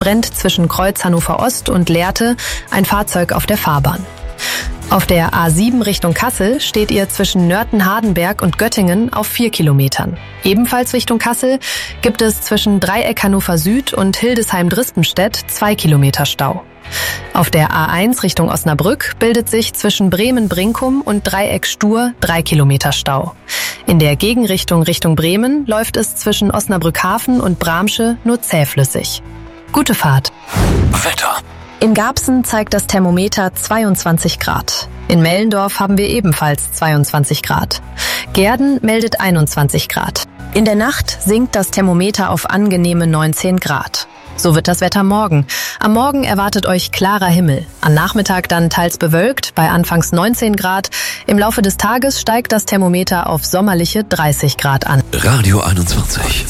brennt zwischen Kreuz Hannover Ost und Lehrte ein Fahrzeug auf der Fahrbahn. Auf der A7 Richtung Kassel steht ihr zwischen Nörten-Hardenberg und Göttingen auf 4 Kilometern. Ebenfalls Richtung Kassel gibt es zwischen Dreieck Hannover Süd und Hildesheim-Drispenstedt 2 Kilometer Stau. Auf der A1 Richtung Osnabrück bildet sich zwischen Bremen-Brinkum und Dreieck Stur 3 Kilometer Stau. In der Gegenrichtung Richtung Bremen läuft es zwischen Osnabrück-Hafen und Bramsche nur zähflüssig. Gute Fahrt. Wetter. In Garbsen zeigt das Thermometer 22 Grad. In Mellendorf haben wir ebenfalls 22 Grad. Gehrden meldet 21 Grad. In der Nacht sinkt das Thermometer auf angenehme 19 Grad. So wird das Wetter morgen. Am Morgen erwartet euch klarer Himmel. Am Nachmittag dann teils bewölkt, bei anfangs 19 Grad. Im Laufe des Tages steigt das Thermometer auf sommerliche 30 Grad an. Radio 21.